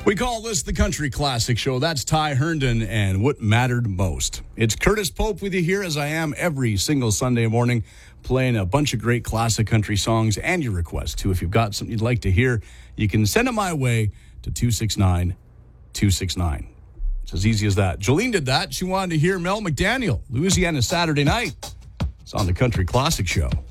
We call this the Country Classic Show. That's Ty Herndon and What Mattered Most. It's Curtis Pope with you here, as I am every single Sunday morning, playing a bunch of great classic country songs and your requests, too. If you've got something you'd like to hear, you can send it my way to 269-269. It's as easy as that. Jolene did that. She wanted to hear Mel McDaniel, Louisiana Saturday Night. It's on the Country Classic Show.